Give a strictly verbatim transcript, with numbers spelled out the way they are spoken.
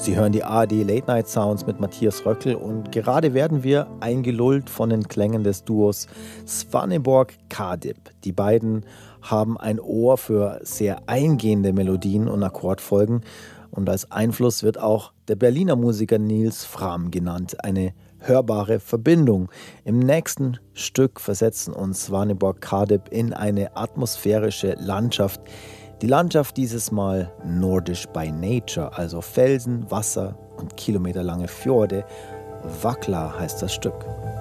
Sie hören die A R D Late Night Sounds mit Matthias Röckel und gerade werden wir eingelullt von den Klängen des Duos Svaneborg Kahdip. Die beiden haben ein Ohr für sehr eingehende Melodien und Akkordfolgen und als Einfluss wird auch der Berliner Musiker Nils Frahm genannt. Eine hörbare Verbindung. Im nächsten Stück versetzen uns Svaneborg Kahdip in eine atmosphärische Landschaft. Die Landschaft dieses Mal nordisch by nature, also Felsen, Wasser und kilometerlange Fjorde. Vakla heißt das Stück.